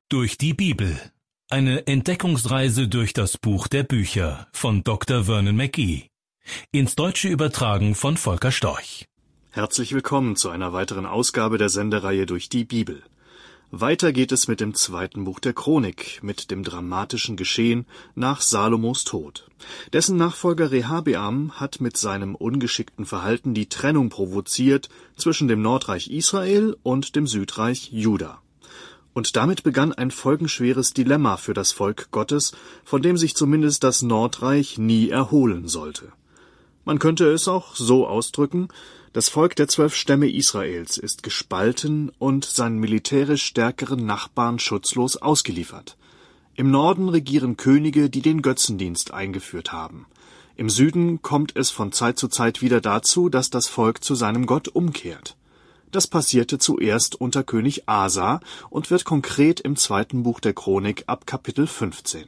Durch die Bibel. Eine Entdeckungsreise durch das Buch der Bücher von Dr. Vernon McGee. Ins Deutsche übertragen von Volker Storch. Herzlich willkommen zu einer weiteren Ausgabe der Sendereihe Durch die Bibel. Weiter geht es mit dem zweiten Buch der Chronik, mit dem dramatischen Geschehen nach Salomos Tod. Dessen Nachfolger Rehabeam hat mit seinem ungeschickten Verhalten die Trennung provoziert zwischen dem Nordreich Israel und dem Südreich Juda. Und damit begann ein folgenschweres Dilemma für das Volk Gottes, von dem sich zumindest das Nordreich nie erholen sollte. Man könnte es auch so ausdrücken: Das Volk der 12 Stämme Israels ist gespalten und seinen militärisch stärkeren Nachbarn schutzlos ausgeliefert. Im Norden regieren Könige, die den Götzendienst eingeführt haben. Im Süden kommt es von Zeit zu Zeit wieder dazu, dass das Volk zu seinem Gott umkehrt. Das passierte zuerst unter König Asa und wird konkret im zweiten Buch der Chronik ab Kapitel 15.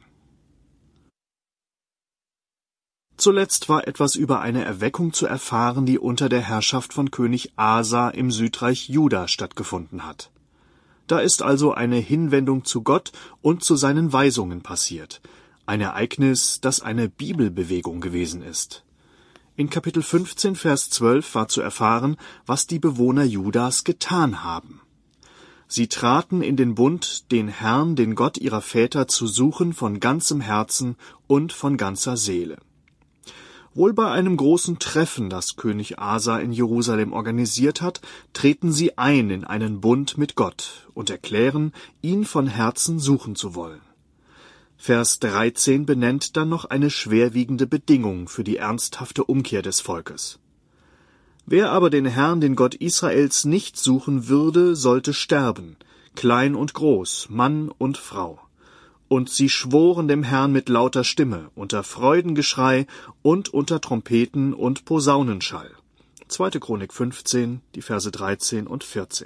Zuletzt war etwas über eine Erweckung zu erfahren, die unter der Herrschaft von König Asa im Südreich Juda stattgefunden hat. Da ist also eine Hinwendung zu Gott und zu seinen Weisungen passiert. Ein Ereignis, das eine Bibelbewegung gewesen ist. In Kapitel 15, Vers 12 war zu erfahren, was die Bewohner Judas getan haben. Sie traten in den Bund, den Herrn, den Gott ihrer Väter, zu suchen von ganzem Herzen und von ganzer Seele. Wohl bei einem großen Treffen, das König Asa in Jerusalem organisiert hat, treten sie ein in einen Bund mit Gott und erklären, ihn von Herzen suchen zu wollen. Vers 13 benennt dann noch eine schwerwiegende Bedingung für die ernsthafte Umkehr des Volkes. Wer aber den Herrn, den Gott Israels, nicht suchen würde, sollte sterben, klein und groß, Mann und Frau. Und sie schworen dem Herrn mit lauter Stimme, unter Freudengeschrei und unter Trompeten und Posaunenschall. 2. Chronik 15, die Verse 13 und 14.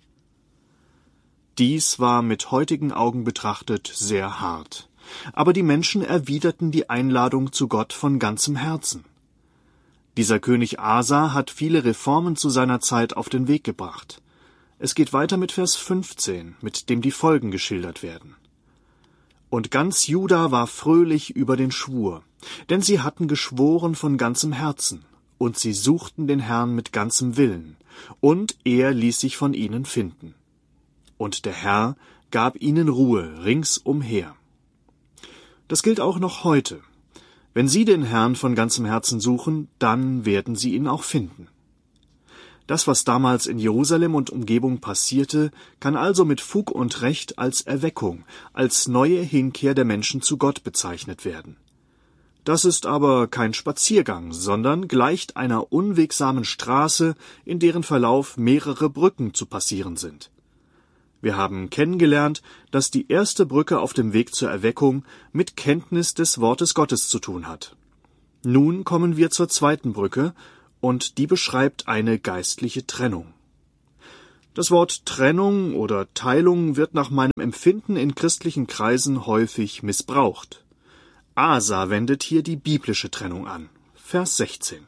Dies war mit heutigen Augen betrachtet sehr hart. Aber die Menschen erwiderten die Einladung zu Gott von ganzem Herzen. Dieser König Asa hat viele Reformen zu seiner Zeit auf den Weg gebracht. Es geht weiter mit Vers 15, mit dem die Folgen geschildert werden. Und ganz Juda war fröhlich über den Schwur, denn sie hatten geschworen von ganzem Herzen, und sie suchten den Herrn mit ganzem Willen, und er ließ sich von ihnen finden. Und der Herr gab ihnen Ruhe ringsumher. Das gilt auch noch heute. Wenn Sie den Herrn von ganzem Herzen suchen, dann werden Sie ihn auch finden. Das, was damals in Jerusalem und Umgebung passierte, kann also mit Fug und Recht als Erweckung, als neue Hinkehr der Menschen zu Gott bezeichnet werden. Das ist aber kein Spaziergang, sondern gleicht einer unwegsamen Straße, in deren Verlauf mehrere Brücken zu passieren sind. Wir haben kennengelernt, dass die erste Brücke auf dem Weg zur Erweckung mit Kenntnis des Wortes Gottes zu tun hat. Nun kommen wir zur zweiten Brücke, und die beschreibt eine geistliche Trennung. Das Wort Trennung oder Teilung wird nach meinem Empfinden in christlichen Kreisen häufig missbraucht. Asa wendet hier die biblische Trennung an. Vers 16.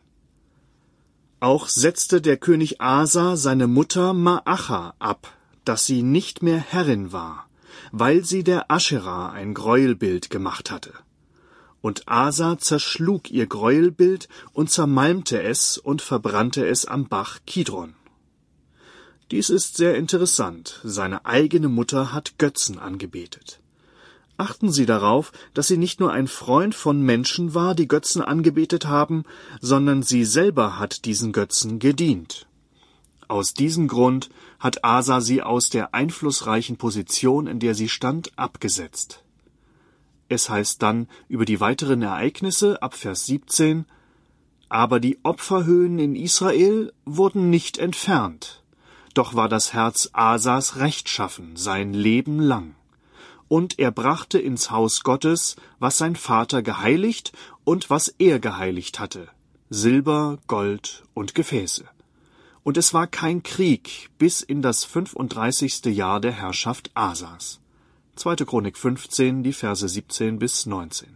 Auch setzte der König Asa seine Mutter Maacha ab, dass sie nicht mehr Herrin war, weil sie der Aschera ein Gräuelbild gemacht hatte. Und Asa zerschlug ihr Gräuelbild und zermalmte es und verbrannte es am Bach Kidron. Dies ist sehr interessant. Seine eigene Mutter hat Götzen angebetet. Achten Sie darauf, dass sie nicht nur ein Freund von Menschen war, die Götzen angebetet haben, sondern sie selber hat diesen Götzen gedient. Aus diesem Grund hat Asa sie aus der einflussreichen Position, in der sie stand, abgesetzt. Es heißt dann über die weiteren Ereignisse ab Vers 17: Aber die Opferhöhen in Israel wurden nicht entfernt, doch war das Herz Asas rechtschaffen sein Leben lang. Und er brachte ins Haus Gottes, was sein Vater geheiligt und was er geheiligt hatte, Silber, Gold und Gefäße. Und es war kein Krieg bis in das 35. Jahr der Herrschaft Asas. 2. Chronik 15, die Verse 17 bis 19.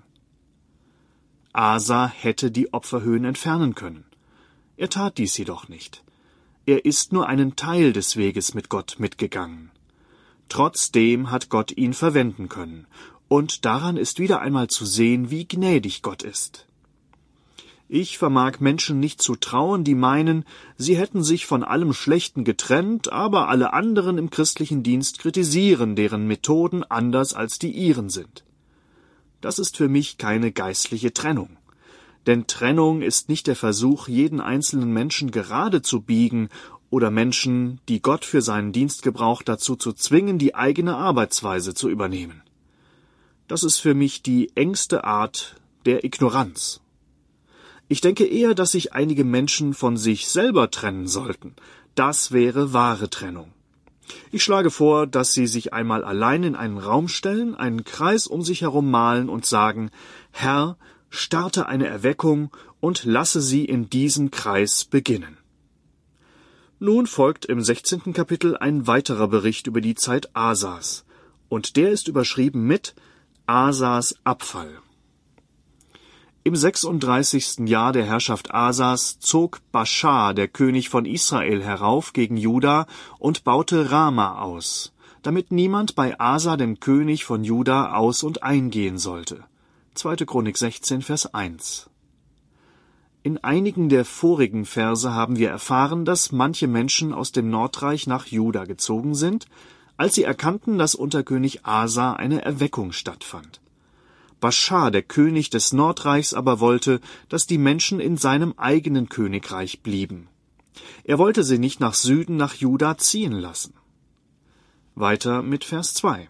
Asa hätte die Opferhöhen entfernen können. Er tat dies jedoch nicht. Er ist nur einen Teil des Weges mit Gott mitgegangen. Trotzdem hat Gott ihn verwenden können. Und daran ist wieder einmal zu sehen, wie gnädig Gott ist. Ich vermag Menschen nicht zu trauen, die meinen, sie hätten sich von allem Schlechten getrennt, aber alle anderen im christlichen Dienst kritisieren, deren Methoden anders als die ihren sind. Das ist für mich keine geistliche Trennung. Denn Trennung ist nicht der Versuch, jeden einzelnen Menschen gerade zu biegen oder Menschen, die Gott für seinen Dienst gebraucht, dazu zu zwingen, die eigene Arbeitsweise zu übernehmen. Das ist für mich die engste Art der Ignoranz. Ich denke eher, dass sich einige Menschen von sich selber trennen sollten. Das wäre wahre Trennung. Ich schlage vor, dass sie sich einmal allein in einen Raum stellen, einen Kreis um sich herum malen und sagen: Herr, starte eine Erweckung und lasse sie in diesem Kreis beginnen. Nun folgt im 16. Kapitel ein weiterer Bericht über die Zeit Asas, und der ist überschrieben mit Asas Abfall. Im 36. Jahr der Herrschaft Asas zog Baascha, der König von Israel, herauf gegen Juda und baute Rama aus, damit niemand bei Asa, dem König von Juda, aus- und eingehen sollte. 2. Chronik 16, Vers 1. In einigen der vorigen Verse haben wir erfahren, dass manche Menschen aus dem Nordreich nach Juda gezogen sind, als sie erkannten, dass unter König Asa eine Erweckung stattfand. Baascha, der König des Nordreichs, aber wollte, dass die Menschen in seinem eigenen Königreich blieben. Er wollte sie nicht nach Süden, nach Juda ziehen lassen. Weiter mit Vers 2.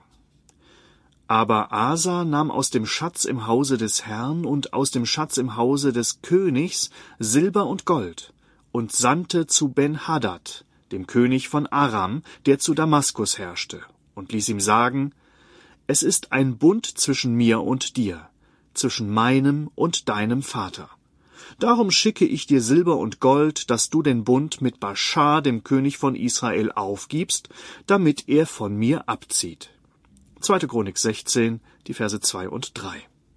Aber Asa nahm aus dem Schatz im Hause des Herrn und aus dem Schatz im Hause des Königs Silber und Gold und sandte zu Ben-Hadad, dem König von Aram, der zu Damaskus herrschte, und ließ ihm sagen: Es ist ein Bund zwischen mir und dir, zwischen meinem und deinem Vater. Darum schicke ich dir Silber und Gold, dass du den Bund mit Baascha, dem König von Israel, aufgibst, damit er von mir abzieht. 2. Chronik 16, die Verse 2 und 3.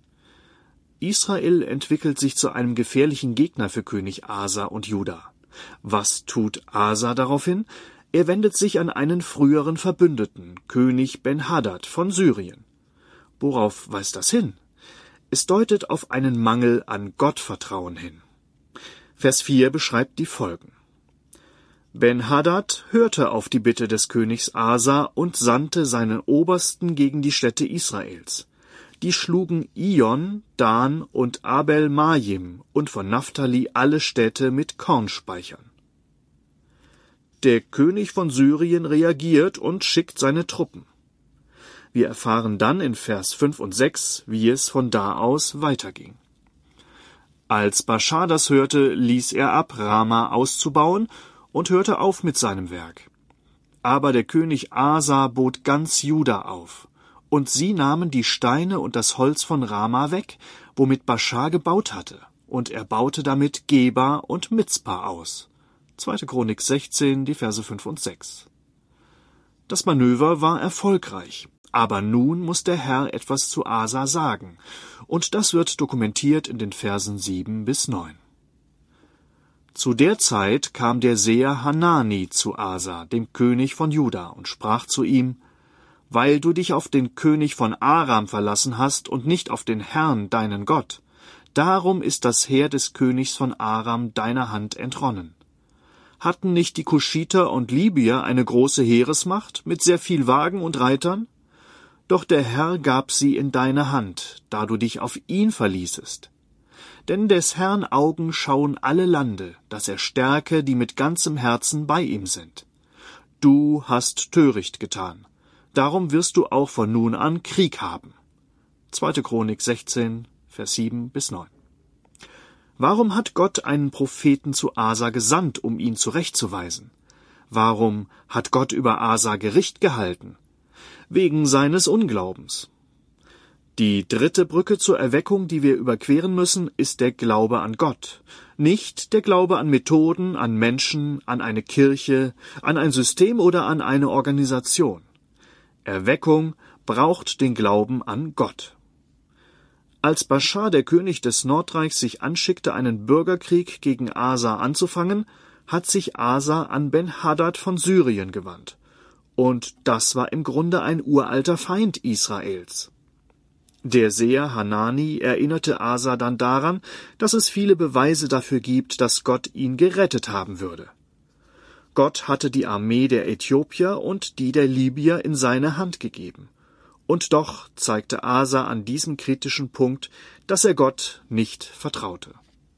Israel entwickelt sich zu einem gefährlichen Gegner für König Asa und Juda. Was tut Asa daraufhin? Er wendet sich an einen früheren Verbündeten, König Ben-Hadad von Syrien. Worauf weist das hin? Es deutet auf einen Mangel an Gottvertrauen hin. Vers 4 beschreibt die Folgen. Ben-Hadad hörte auf die Bitte des Königs Asa und sandte seinen Obersten gegen die Städte Israels. Die schlugen Ijon, Dan und Abel-Majim und von Naphtali alle Städte mit Kornspeichern. Der König von Syrien reagiert und schickt seine Truppen. Wir erfahren dann in Vers 5 und 6, wie es von da aus weiterging. Als Baascha das hörte, ließ er ab, Rama auszubauen, und hörte auf mit seinem Werk. Aber der König Asa bot ganz Juda auf, und sie nahmen die Steine und das Holz von Rama weg, womit Baascha gebaut hatte, und er baute damit Geba und Mizpa aus. 2. Chronik 16, die Verse 5 und 6. Das Manöver war erfolgreich, aber nun muss der Herr etwas zu Asa sagen, und das wird dokumentiert in den Versen 7 bis 9. Zu der Zeit kam der Seher Hanani zu Asa, dem König von Juda, und sprach zu ihm: Weil du dich auf den König von Aram verlassen hast und nicht auf den Herrn, deinen Gott, darum ist das Heer des Königs von Aram deiner Hand entronnen. Hatten nicht die Kuschiter und Libyer eine große Heeresmacht mit sehr viel Wagen und Reitern? Doch der Herr gab sie in deine Hand, da du dich auf ihn verließest. Denn des Herrn Augen schauen alle Lande, dass er stärke, die mit ganzem Herzen bei ihm sind. Du hast töricht getan, darum wirst du auch von nun an Krieg haben. 2. Chronik 16, Vers 7 bis 9. Warum hat Gott einen Propheten zu Asa gesandt, um ihn zurechtzuweisen? Warum hat Gott über Asa Gericht gehalten? Wegen seines Unglaubens. Die dritte Brücke zur Erweckung, die wir überqueren müssen, ist der Glaube an Gott. Nicht der Glaube an Methoden, an Menschen, an eine Kirche, an ein System oder an eine Organisation. Erweckung braucht den Glauben an Gott. Als Baascha, der König des Nordreichs, sich anschickte, einen Bürgerkrieg gegen Asa anzufangen, hat sich Asa an Ben-Hadad von Syrien gewandt. Und das war im Grunde ein uralter Feind Israels. Der Seher Hanani erinnerte Asa dann daran, dass es viele Beweise dafür gibt, dass Gott ihn gerettet haben würde. Gott hatte die Armee der Äthiopier und die der Libyer in seine Hand gegeben. Und doch zeigte Asa an diesem kritischen Punkt, dass er Gott nicht vertraute.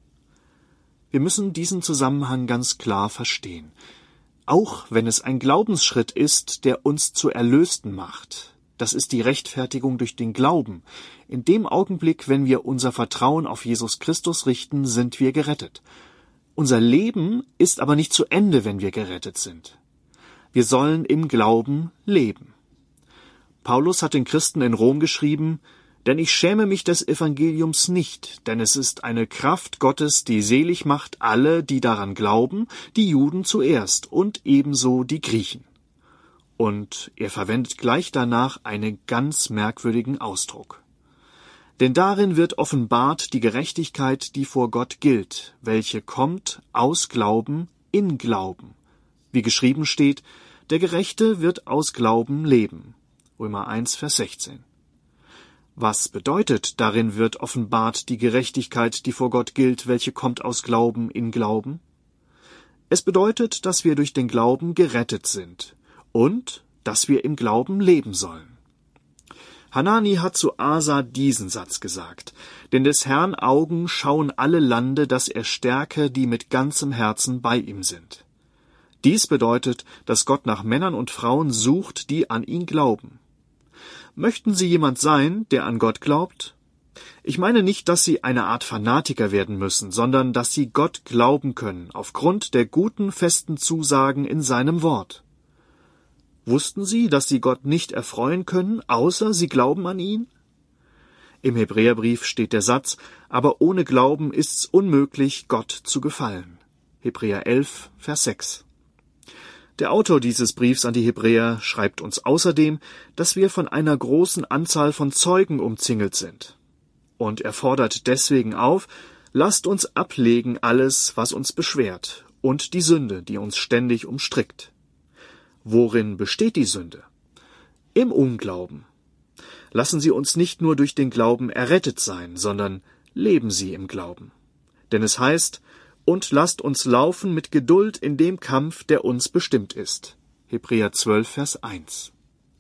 Wir müssen diesen Zusammenhang ganz klar verstehen. Auch wenn es ein Glaubensschritt ist, der uns zu Erlösten macht, das ist die Rechtfertigung durch den Glauben. In dem Augenblick, wenn wir unser Vertrauen auf Jesus Christus richten, sind wir gerettet. Unser Leben ist aber nicht zu Ende, wenn wir gerettet sind. Wir sollen im Glauben leben. Paulus hat den Christen in Rom geschrieben: Denn ich schäme mich des Evangeliums nicht, denn es ist eine Kraft Gottes, die selig macht alle, die daran glauben, die Juden zuerst und ebenso die Griechen. Und er verwendet gleich danach einen ganz merkwürdigen Ausdruck. Denn darin wird offenbart die Gerechtigkeit, die vor Gott gilt, welche kommt aus Glauben in Glauben. Wie geschrieben steht: Der Gerechte wird aus Glauben leben. Römer 1, Vers 16. Was bedeutet, darin wird offenbart die Gerechtigkeit, die vor Gott gilt, welche kommt aus Glauben in Glauben? Es bedeutet, dass wir durch den Glauben gerettet sind und dass wir im Glauben leben sollen. Hanani hat zu Asa diesen Satz gesagt: Denn des Herrn Augen schauen alle Lande, dass er stärke, die mit ganzem Herzen bei ihm sind. Dies bedeutet, dass Gott nach Männern und Frauen sucht, die an ihn glauben. Möchten Sie jemand sein, der an Gott glaubt? Ich meine nicht, dass Sie eine Art Fanatiker werden müssen, sondern dass Sie Gott glauben können, aufgrund der guten, festen Zusagen in seinem Wort. Wussten Sie, dass Sie Gott nicht erfreuen können, außer Sie glauben an ihn? Im Hebräerbrief steht der Satz: Aber ohne Glauben ist's unmöglich, Gott zu gefallen. Hebräer 11, Vers 6. Der Autor dieses Briefs an die Hebräer schreibt uns außerdem, dass wir von einer großen Anzahl von Zeugen umzingelt sind. Und er fordert deswegen auf: Lasst uns ablegen alles, was uns beschwert, und die Sünde, die uns ständig umstrickt. Worin besteht die Sünde? Im Unglauben. Lassen Sie uns nicht nur durch den Glauben errettet sein, sondern leben Sie im Glauben. Denn es heißt: Und lasst uns laufen mit Geduld in dem Kampf, der uns bestimmt ist. Hebräer 12, Vers 1.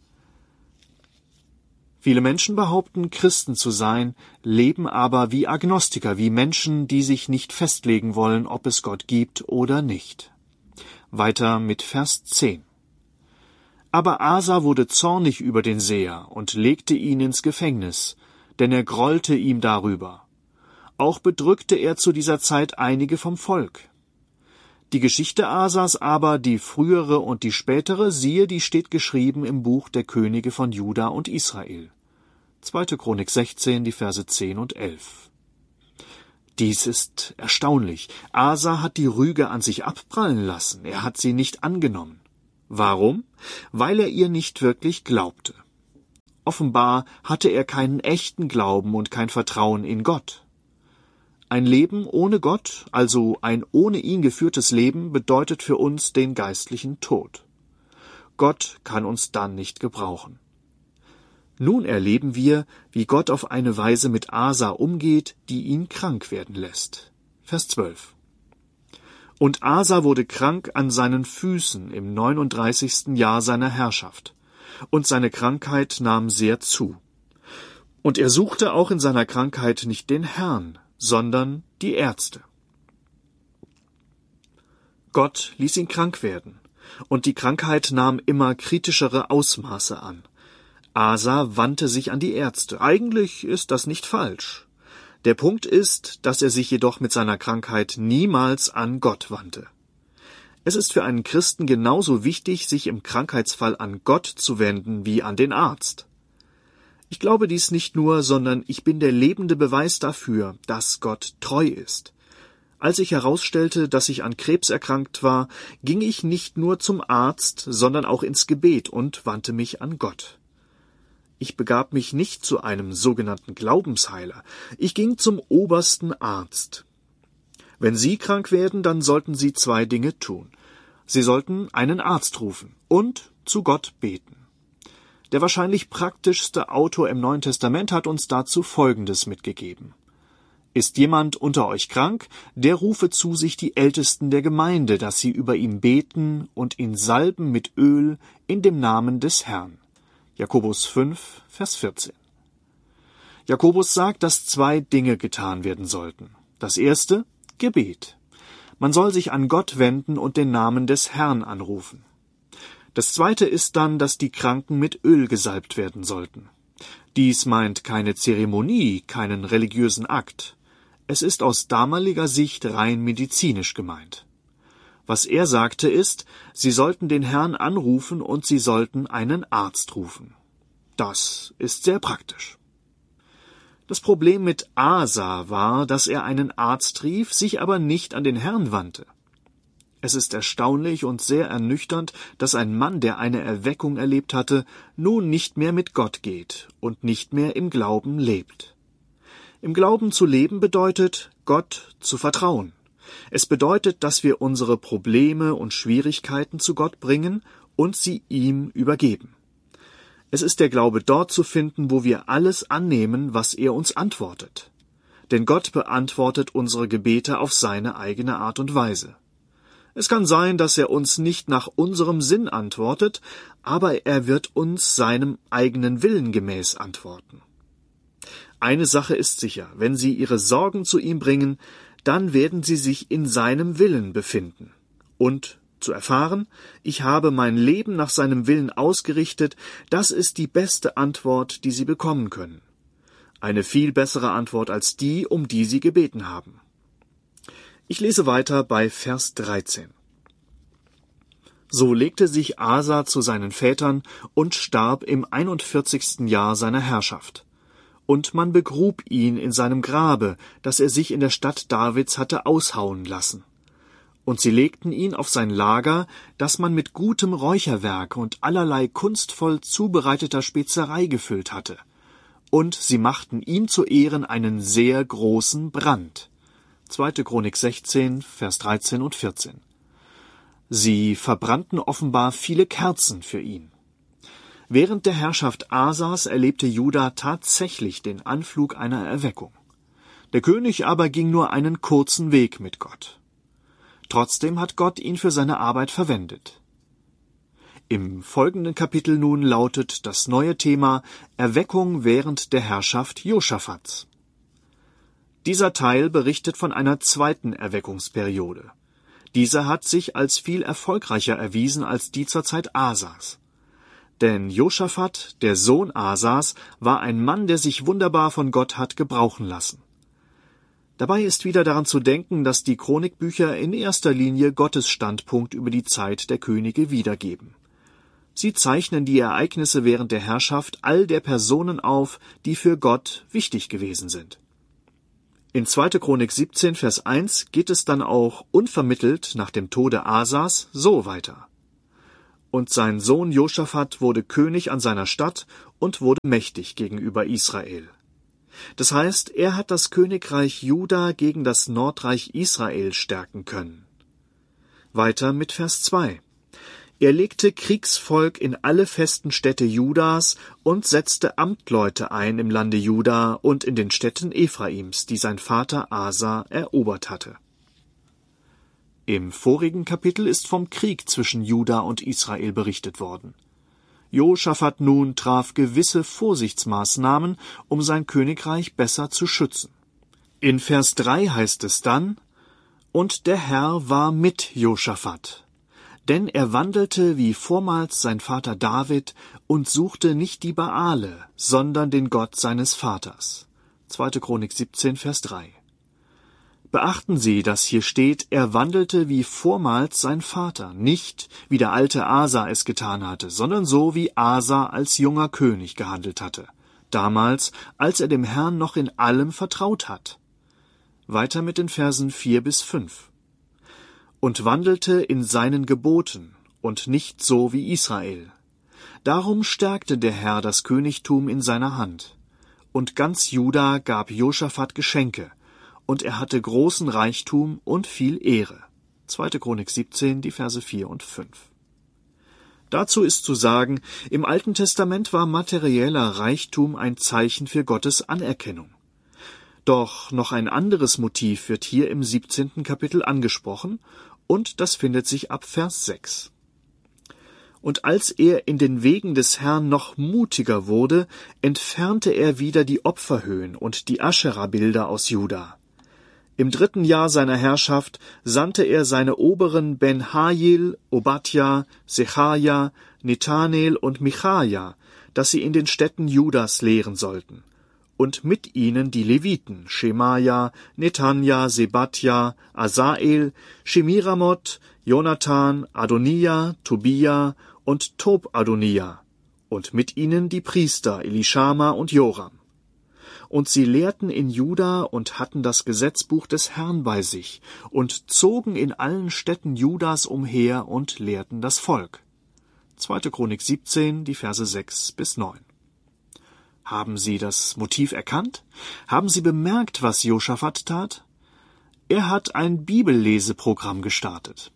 Viele Menschen behaupten, Christen zu sein, leben aber wie Agnostiker, wie Menschen, die sich nicht festlegen wollen, ob es Gott gibt oder nicht. Weiter mit Vers 10. Aber Asa wurde zornig über den Seher und legte ihn ins Gefängnis, denn er grollte ihm darüber. Auch bedrückte er zu dieser Zeit einige vom Volk. Die Geschichte Asas aber, die frühere und die spätere, siehe, die steht geschrieben im Buch der Könige von Juda und Israel. 2. Chronik 16, die Verse 10 und 11. Dies ist erstaunlich. Asa hat die Rüge an sich abprallen lassen. Er hat sie nicht angenommen. Warum? Weil er ihr nicht wirklich glaubte. Offenbar hatte er keinen echten Glauben und kein Vertrauen in Gott. Ein Leben ohne Gott, also ein ohne ihn geführtes Leben, bedeutet für uns den geistlichen Tod. Gott kann uns dann nicht gebrauchen. Nun erleben wir, wie Gott auf eine Weise mit Asa umgeht, die ihn krank werden lässt. Vers 12. Und Asa wurde krank an seinen Füßen im 39. Jahr seiner Herrschaft, und seine Krankheit nahm sehr zu. Und er suchte auch in seiner Krankheit nicht den Herrn, sondern die Ärzte. Gott ließ ihn krank werden, und die Krankheit nahm immer kritischere Ausmaße an. Asa wandte sich an die Ärzte. Eigentlich ist das nicht falsch. Der Punkt ist, dass er sich jedoch mit seiner Krankheit niemals an Gott wandte. Es ist für einen Christen genauso wichtig, sich im Krankheitsfall an Gott zu wenden wie an den Arzt. Ich glaube dies nicht nur, sondern ich bin der lebende Beweis dafür, dass Gott treu ist. Als ich herausstellte, dass ich an Krebs erkrankt war, ging ich nicht nur zum Arzt, sondern auch ins Gebet und wandte mich an Gott. Ich begab mich nicht zu einem sogenannten Glaubensheiler. Ich ging zum obersten Arzt. Wenn Sie krank werden, dann sollten Sie 2 Dinge tun. Sie sollten einen Arzt rufen und zu Gott beten. Der wahrscheinlich praktischste Autor im Neuen Testament hat uns dazu Folgendes mitgegeben. Ist jemand unter euch krank, der rufe zu sich die Ältesten der Gemeinde, dass sie über ihn beten und ihn salben mit Öl in dem Namen des Herrn. Jakobus 5, Vers 14. Jakobus sagt, dass 2 Dinge getan werden sollten. Das erste, Gebet. Man soll sich an Gott wenden und den Namen des Herrn anrufen. Das zweite ist dann, dass die Kranken mit Öl gesalbt werden sollten. Dies meint keine Zeremonie, keinen religiösen Akt. Es ist aus damaliger Sicht rein medizinisch gemeint. Was er sagte ist, sie sollten den Herrn anrufen und sie sollten einen Arzt rufen. Das ist sehr praktisch. Das Problem mit Asa war, dass er einen Arzt rief, sich aber nicht an den Herrn wandte. Es ist erstaunlich und sehr ernüchternd, dass ein Mann, der eine Erweckung erlebt hatte, nun nicht mehr mit Gott geht und nicht mehr im Glauben lebt. Im Glauben zu leben bedeutet, Gott zu vertrauen. Es bedeutet, dass wir unsere Probleme und Schwierigkeiten zu Gott bringen und sie ihm übergeben. Es ist der Glaube dort zu finden, wo wir alles annehmen, was er uns antwortet. Denn Gott beantwortet unsere Gebete auf seine eigene Art und Weise. Es kann sein, dass er uns nicht nach unserem Sinn antwortet, aber er wird uns seinem eigenen Willen gemäß antworten. Eine Sache ist sicher, wenn Sie Ihre Sorgen zu ihm bringen, dann werden Sie sich in seinem Willen befinden. Und zu erfahren, ich habe mein Leben nach seinem Willen ausgerichtet, das ist die beste Antwort, die Sie bekommen können. Eine viel bessere Antwort als die, um die Sie gebeten haben. Ich lese weiter bei Vers 13. So legte sich Asa zu seinen Vätern und starb im 41. Jahr seiner Herrschaft. Und man begrub ihn in seinem Grabe, das er sich in der Stadt Davids hatte aushauen lassen. Und sie legten ihn auf sein Lager, das man mit gutem Räucherwerk und allerlei kunstvoll zubereiteter Spezerei gefüllt hatte. Und sie machten ihm zu Ehren einen sehr großen Brand. 2. Chronik 16, Vers 13 und 14. Sie verbrannten offenbar viele Kerzen für ihn. Während der Herrschaft Asas erlebte Juda tatsächlich den Anflug einer Erweckung. Der König aber ging nur einen kurzen Weg mit Gott. Trotzdem hat Gott ihn für seine Arbeit verwendet. Im folgenden Kapitel nun lautet das neue Thema Erweckung während der Herrschaft Josaphats. Dieser Teil berichtet von einer zweiten Erweckungsperiode. Diese hat sich als viel erfolgreicher erwiesen als die zur Zeit Asas. Denn Josaphat, der Sohn Asas, war ein Mann, der sich wunderbar von Gott hat gebrauchen lassen. Dabei ist wieder daran zu denken, dass die Chronikbücher in erster Linie Gottes Standpunkt über die Zeit der Könige wiedergeben. Sie zeichnen die Ereignisse während der Herrschaft all der Personen auf, die für Gott wichtig gewesen sind. In 2. Chronik 17, Vers 1 geht es dann auch unvermittelt nach dem Tode Asas so weiter. Und sein Sohn Josaphat wurde König an seiner Stadt und wurde mächtig gegenüber Israel. Das heißt, er hat das Königreich Juda gegen das Nordreich Israel stärken können. Weiter mit Vers 2. Er legte Kriegsvolk in alle festen Städte Judas und setzte Amtleute ein im Lande Juda und in den Städten Ephraims, die sein Vater Asa erobert hatte. Im vorigen Kapitel ist vom Krieg zwischen Juda und Israel berichtet worden. Josaphat nun traf gewisse Vorsichtsmaßnahmen, um sein Königreich besser zu schützen. In Vers 3 heißt es dann: Und der Herr war mit Josaphat. Denn er wandelte wie vormals sein Vater David und suchte nicht die Baale, sondern den Gott seines Vaters. 2. Chronik 17, Vers 3. Beachten Sie, dass hier steht, er wandelte wie vormals sein Vater, nicht wie der alte Asa es getan hatte, sondern so wie Asa als junger König gehandelt hatte, damals, als er dem Herrn noch in allem vertraut hat. Weiter mit den Versen 4 bis 5. Und wandelte in seinen Geboten und nicht so wie Israel. Darum stärkte der Herr das Königtum in seiner Hand. Und ganz Juda gab Josaphat Geschenke, und er hatte großen Reichtum und viel Ehre. 2. Chronik 17, die Verse 4 und 5. Dazu ist zu sagen, im Alten Testament war materieller Reichtum ein Zeichen für Gottes Anerkennung. Doch noch ein anderes Motiv wird hier im 17. Kapitel angesprochen, und das findet sich ab Vers 6. Und als er in den Wegen des Herrn noch mutiger wurde, entfernte er wieder die Opferhöhen und die Aschera-Bilder aus Juda. Im 3. Jahr seiner Herrschaft sandte er seine Oberen Ben-Hajil, Obadja, Sechaja, Nethanel und Michaja, dass sie in den Städten Judas lehren sollten. Und mit ihnen die Leviten, Schemaja, Nethanja, Sebadja, Asael, Shemiramoth, Jonathan, Adonia, Tobia und Tob-Adonia, und mit ihnen die Priester Elischama und Joram. Und sie lehrten in Juda und hatten das Gesetzbuch des Herrn bei sich und zogen in allen Städten Judas umher und lehrten das Volk. 2. Chronik 17, die Verse 6 bis 9. Haben Sie das Motiv erkannt? Haben Sie bemerkt, was Josaphat tat? Er hat ein Bibelleseprogramm gestartet.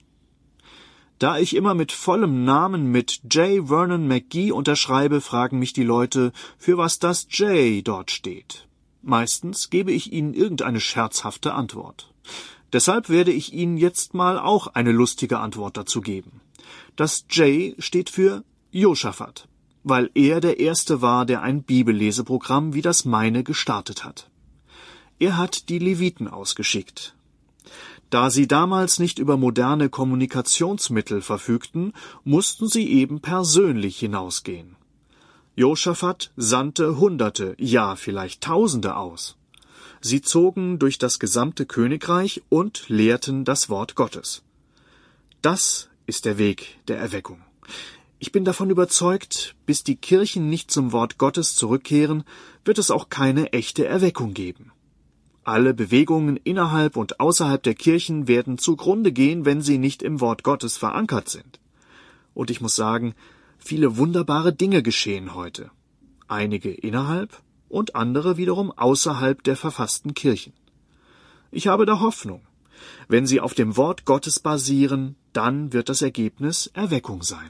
Da ich immer mit vollem Namen mit J. Vernon McGee unterschreibe, fragen mich die Leute, für was das J dort steht. Meistens gebe ich ihnen irgendeine scherzhafte Antwort. Deshalb werde ich Ihnen jetzt mal auch eine lustige Antwort dazu geben. Das J steht für Josaphat, weil er der Erste war, der ein Bibelleseprogramm wie das meine gestartet hat. Er hat die Leviten ausgeschickt. Da sie damals nicht über moderne Kommunikationsmittel verfügten, mussten sie eben persönlich hinausgehen. Josaphat sandte Hunderte, ja vielleicht Tausende aus. Sie zogen durch das gesamte Königreich und lehrten das Wort Gottes. Das ist der Weg der Erweckung. Ich bin davon überzeugt, bis die Kirchen nicht zum Wort Gottes zurückkehren, wird es auch keine echte Erweckung geben. Alle Bewegungen innerhalb und außerhalb der Kirchen werden zugrunde gehen, wenn sie nicht im Wort Gottes verankert sind. Und ich muss sagen, viele wunderbare Dinge geschehen heute. Einige innerhalb und andere wiederum außerhalb der verfassten Kirchen. Ich habe da Hoffnung. Wenn sie auf dem Wort Gottes basieren, dann wird das Ergebnis Erweckung sein.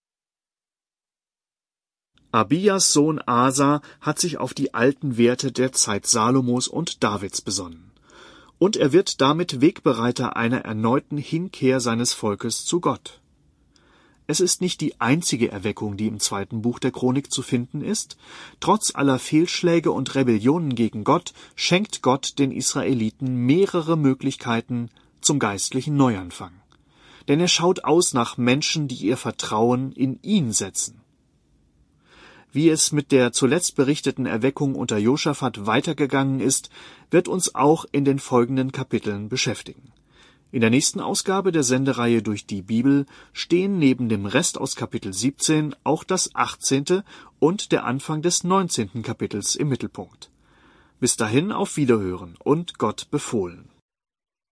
Abias Sohn Asa hat sich auf die alten Werte der Zeit Salomos und Davids besonnen. Und er wird damit Wegbereiter einer erneuten Hinkehr seines Volkes zu Gott. Es ist nicht die einzige Erweckung, die im 2. Buch der Chronik zu finden ist. Trotz aller Fehlschläge und Rebellionen gegen Gott schenkt Gott den Israeliten mehrere Möglichkeiten zum geistlichen Neuanfang. Denn er schaut aus nach Menschen, die ihr Vertrauen in ihn setzen. Wie es mit der zuletzt berichteten Erweckung unter Josaphat weitergegangen ist, wird uns auch in den folgenden Kapiteln beschäftigen. In der nächsten Ausgabe der Sendereihe durch die Bibel stehen neben dem Rest aus Kapitel 17 auch das 18. und der Anfang des 19. Kapitels im Mittelpunkt. Bis dahin auf Wiederhören und Gott befohlen.